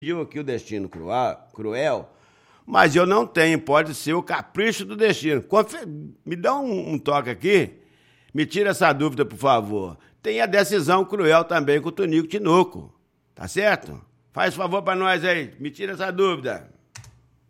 pediu aqui o destino cruel, mas eu não tenho, pode ser o capricho do destino. Me dá um toque aqui, me tira essa dúvida, por favor. Tem a decisão cruel também com o Tonico Tinoco, tá certo? Faz favor pra nós aí, me tira essa dúvida.